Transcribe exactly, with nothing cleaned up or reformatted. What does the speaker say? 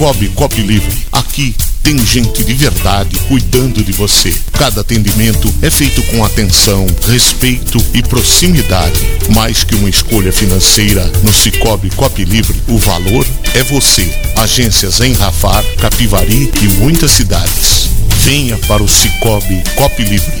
Cicobi Copi Livre. Aqui tem gente de verdade cuidando de você. Cada atendimento é feito com atenção, respeito e proximidade. Mais que uma escolha financeira, no Cicobi Copi Livre, o valor é você. Agências em Rafar, Capivari e muitas cidades. Venha para o Cicobi Copi Livre.